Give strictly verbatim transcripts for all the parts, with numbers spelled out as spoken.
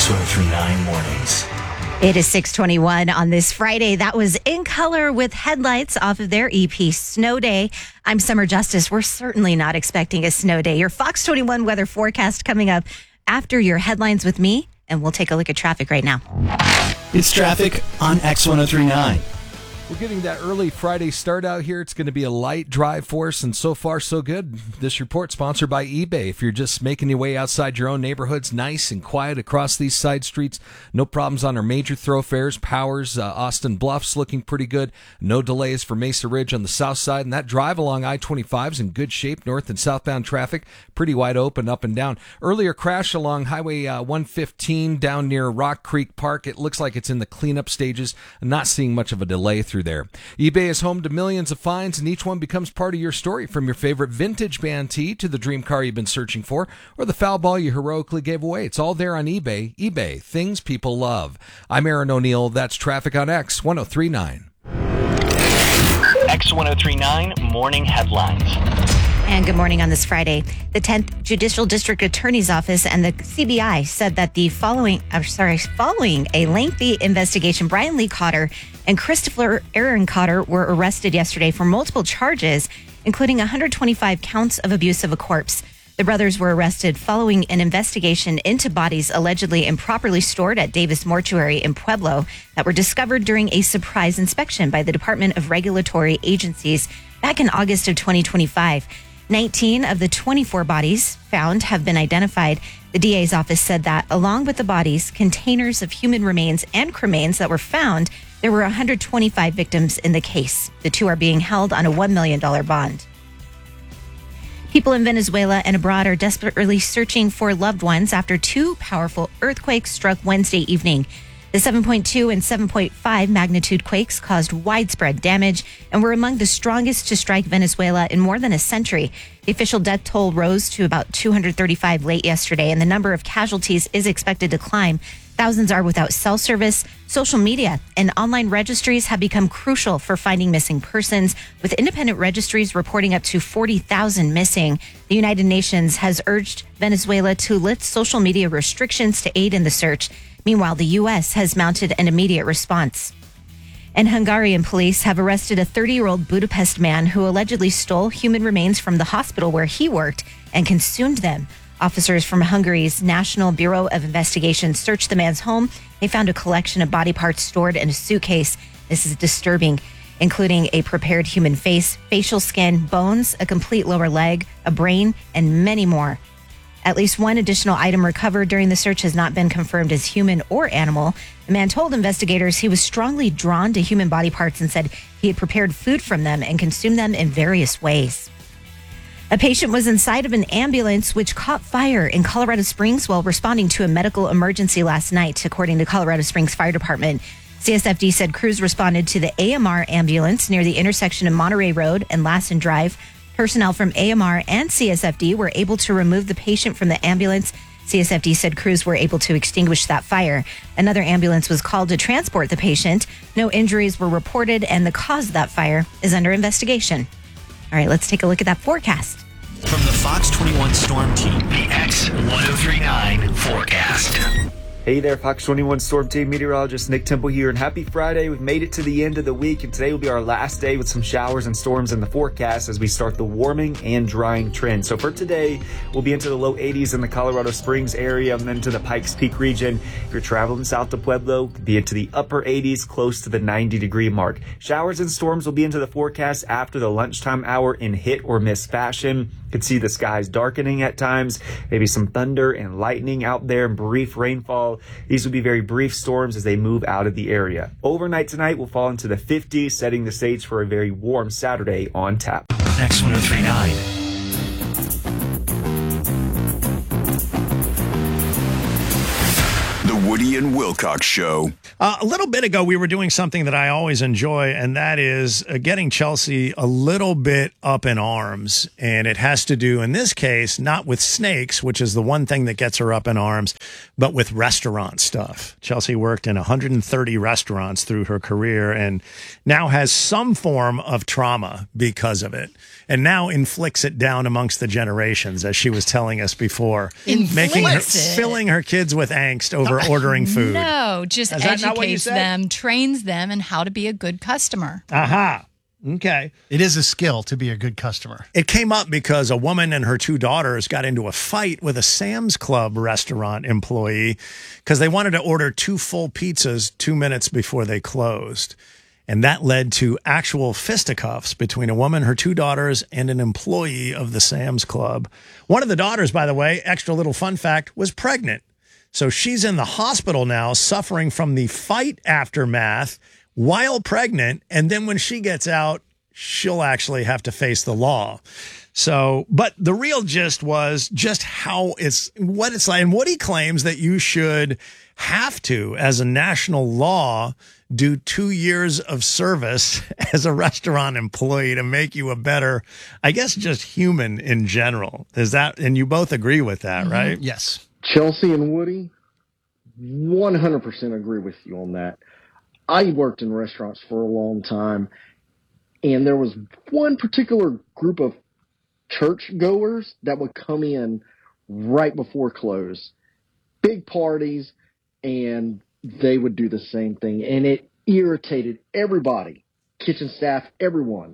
X one oh three point nine Mornings. It is six twenty-one on this Friday. That was In Color with Headlights off of their E P, Snow Day. I'm Summer Justice. We're certainly not expecting a snow day. Your Fox twenty-one weather forecast coming up after your headlines with me, and we'll take a look at traffic right now. It's traffic on X one oh three point nine. We're getting that early Friday start out here. It's going to be a light drive for us, and so far, so good. This report sponsored by eBay. If you're just making your way outside your own neighborhoods, nice and quiet across these side streets, no problems on our major thoroughfares. Powers, uh, Austin Bluffs looking pretty good. No delays for Mesa Ridge on the south side, and that drive along I twenty-five is in good shape. North and southbound traffic pretty wide open up and down. Earlier crash along Highway uh, one fifteen down near Rock Creek Park. It looks like it's in the cleanup stages. I'm not seeing much of a delay through there. eBay is home to millions of finds, and each one becomes part of your story, from your favorite vintage band tee to the dream car you've been searching for or the foul ball you heroically gave away. It's all there on eBay. eBay, things people love. I'm Aaron O'Neill. That's traffic on X one oh three point nine. X one oh three point nine Morning Headlines. And good morning on this Friday. The tenth Judicial District Attorney's Office and the C B I said that the following, uh, sorry, following a lengthy investigation, Brian Lee Cotter and Christopher Aaron Cotter were arrested yesterday for multiple charges, including one hundred twenty-five counts of abuse of a corpse. The brothers were arrested following an investigation into bodies allegedly improperly stored at Davis Mortuary in Pueblo that were discovered during a surprise inspection by the Department of Regulatory Agencies back in August of twenty twenty-five. nineteen of the twenty-four bodies found have been identified. The D A's office said that along with the bodies, containers of human remains and cremains that were found, there were one hundred twenty-five victims in the case. The two are being held on a one million dollars bond. People in Venezuela and abroad are desperately searching for loved ones after two powerful earthquakes struck Wednesday evening. The seven point two and seven point five magnitude quakes caused widespread damage and were among the strongest to strike Venezuela in more than a century. The official death toll rose to about two hundred thirty-five late yesterday, and the number of casualties is expected to climb. Thousands are without cell service. Social media and online registries have become crucial for finding missing persons, with independent registries reporting up to forty thousand missing. The United Nations has urged Venezuela to lift social media restrictions to aid in the search. Meanwhile, the U S has mounted an immediate response. And Hungarian police have arrested a thirty-year-old Budapest man who allegedly stole human remains from the hospital where he worked and consumed them. Officers from Hungary's National Bureau of Investigation searched the man's home. They found a collection of body parts stored in a suitcase. This is disturbing, including a prepared human face, facial skin, bones, a complete lower leg, a brain, and many more. At least one additional item recovered during the search has not been confirmed as human or animal. The man told investigators he was strongly drawn to human body parts and said he had prepared food from them and consumed them in various ways. A patient was inside of an ambulance which caught fire in Colorado Springs while responding to a medical emergency last night, according to Colorado Springs Fire Department. C S F D said crews responded to the A M R ambulance near the intersection of Monterey Road and Lassen Drive. Personnel from A M R and C S F D were able to remove the patient from the ambulance. C S F D said crews were able to extinguish that fire. Another ambulance was called to transport the patient. No injuries were reported, and the cause of that fire is under investigation. All right, let's take a look at that forecast. From the Fox twenty-one Storm Team, the X one oh three point nine forecast. Hey there, Fox twenty-one Storm Team meteorologist Nick Temple here, and happy Friday. We've made it to the end of the week, and today will be our last day with some showers and storms in the forecast as we start the warming and drying trend. So for today, we'll be into the low eighties in the Colorado Springs area and then to the Pikes Peak region. If you're traveling south to Pueblo, we'll be into the upper eighties, close to the ninety degree mark. Showers and storms will be into the forecast after the lunchtime hour in hit or miss fashion. You can see the skies darkening at times, maybe some thunder and lightning out there and brief rainfall. These will be very brief storms as they move out of the area. Overnight tonight will fall into the fifties, setting the stage for a very warm Saturday on tap. X one oh three point nine. The Woody and Wilcox Show. Uh, a little bit ago, we were doing something that I always enjoy, and that is uh, getting Chelsea a little bit up in arms. And it has to do, in this case, not with snakes, which is the one thing that gets her up in arms, but with restaurant stuff. Chelsea worked in one hundred thirty restaurants through her career and now has some form of trauma because of it. And now inflicts it down amongst the generations, as she was telling us before. making her, filling her kids with angst over ordering food. No, just Is that not what you educates said? them, trains them in how to be a good customer. Aha. Okay. It is a skill to be a good customer. It came up because a woman and her two daughters got into a fight with a Sam's Club restaurant employee because they wanted to order two full pizzas two minutes before they closed. And that led to actual fisticuffs between a woman, her two daughters, and an employee of the Sam's Club. One of the daughters, by the way, extra little fun fact, was pregnant. So she's in the hospital now suffering from the fight aftermath while pregnant. And then when she gets out, she'll actually have to face the law. So, but the real gist was just how it's, what it's like. And Woody claims that you should have to, as a national law, do two years of service as a restaurant employee to make you a better, I guess, just human in general. Is that, and you both agree with that, mm-hmm. right? Yes. Chelsea and Woody, one hundred percent agree with you on that. I worked in restaurants for a long time, and there was one particular group of church goers that would come in right before close, big parties, and they would do the same thing. And it irritated everybody, kitchen staff, everyone.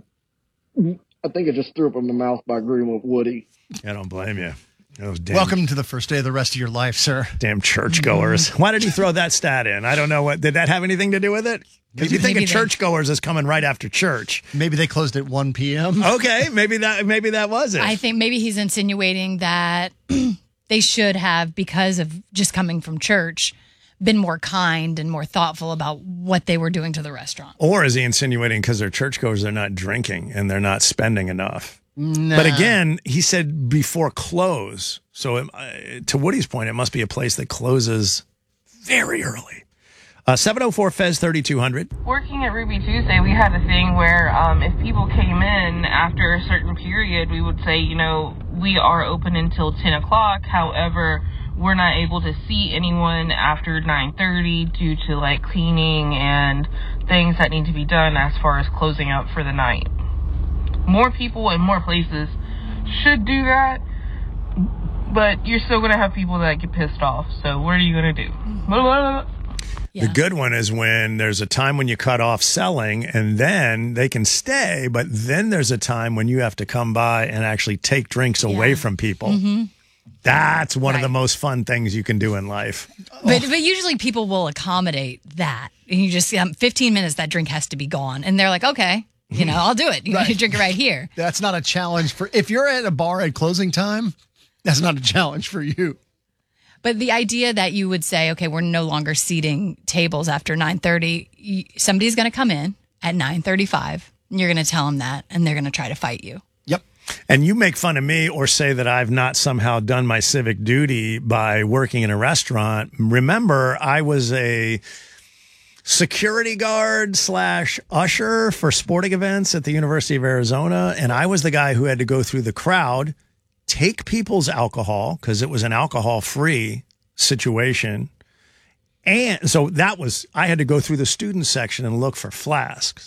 I think I just threw up in my mouth by agreeing with Woody. I don't blame you. Those damn, Welcome to the first day of the rest of your life, sir. Damn churchgoers. Why did he throw that stat in? I don't know. What did that have anything to do with it? Because you think of churchgoers as coming right after church. Maybe they closed at one p.m. Okay, maybe that maybe that was it. I think maybe he's insinuating that they should have, because of just coming from church, been more kind and more thoughtful about what they were doing to the restaurant. Or is he insinuating because they're churchgoers, they're not drinking and they're not spending enough? Nah. But again, he said before close. So it, uh, to Woody's point, it must be a place that closes very early. Uh, seven oh four F E Z thirty-two hundred. Working at Ruby Tuesday, we had a thing where um, if people came in after a certain period, we would say, you know, we are open until ten o'clock. However, we're not able to see anyone after nine thirty due to like cleaning and things that need to be done as far as closing up for the night. More people in more places should do that, but you're still going to have people that get pissed off. So what are you going to do? Yeah. The good one is when there's a time when you cut off selling and then they can stay, but then there's a time when you have to come by and actually take drinks away Yeah. from people. Mm-hmm. That's one Right. of the most fun things you can do in life. But but usually people will accommodate that. And you just, um, fifteen minutes, that drink has to be gone. And they're like, okay, you know, I'll do it. You Right. can drink it right here. That's not a challenge for, if you're at a bar at closing time, that's not a challenge for you. But the idea that you would say, okay, we're no longer seating tables after nine thirty, somebody's going to come in at nine thirty-five, and you're going to tell them that, and they're going to try to fight you. Yep. And you make fun of me or say that I've not somehow done my civic duty by working in a restaurant. Remember, I was a security guard slash usher for sporting events at the University of Arizona. And I was the guy who had to go through the crowd, take people's alcohol because it was an alcohol free situation. And so that was, I had to go through the student section and look for flasks.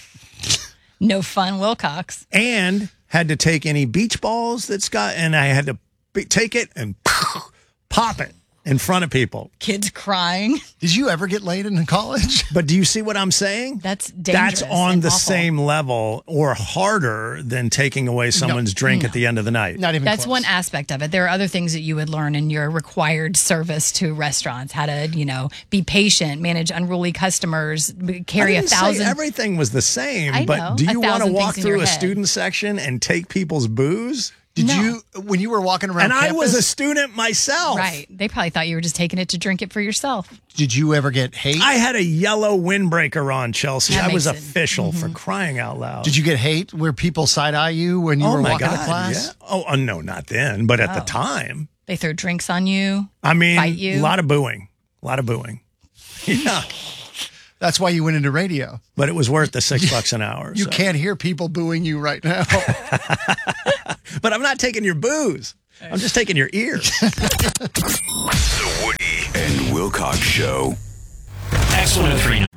No fun, Wilcox. And had to take any beach balls that's got, and I had to be, take it and pop it in front of people. Kids crying. Did you ever get laid in college? But do you see what I'm saying? That's dangerous. That's on and the awful. same level or harder than taking away someone's drink No. at the end of the night. Not even That's close. one aspect of it. There are other things that you would learn in your required service to restaurants. How to, you know, be patient, manage unruly customers, b- carry I a didn't say thousand. everything was the same, I but know, do a you want to thousand walk things in your through a head. student section and take people's booze? Did No. you, when you were walking around And I was a campus, student myself. Right. They probably thought you were just taking it to drink it for yourself. did you ever get hate? I had a yellow windbreaker on, Chelsea. That I was makes it- official for crying out loud. Did you get hate where people side eye you when you oh were my walking God, to class? yeah. Oh, uh, no, not then, but at the Oh. time. They throw drinks on you. I mean, Fight you? a lot of booing. A lot of booing. Yeah. That's why you went into radio. But it was worth the six bucks an hour. You so. can't hear people booing you right now. But I'm not taking your booze. I'm just taking your ears. The Woody and Wilcox Show. X one oh three.